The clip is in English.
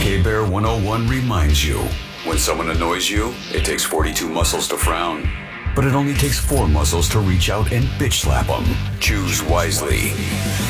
K-Bear 101 reminds you, when someone annoys you, it takes 42 muscles to frown. But it only takes 4 muscles to reach out and bitch slap them. Choose wisely.